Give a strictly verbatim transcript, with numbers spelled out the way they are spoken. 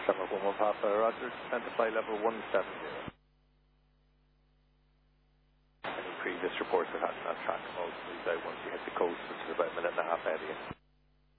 Tremor one one Papa, Roger, descend to flight level one seven zero. Any previous reports of having that track mode moved out once you hit the coast, which is about a minute and a half ahead of you.